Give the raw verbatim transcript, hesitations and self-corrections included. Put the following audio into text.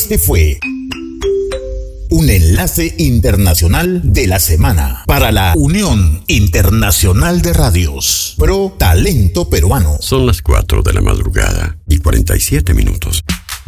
Este fue un enlace internacional de la semana para la Unión Internacional de Radios Pro Talento Peruano. Son las cuatro de la madrugada y cuarenta y siete minutos.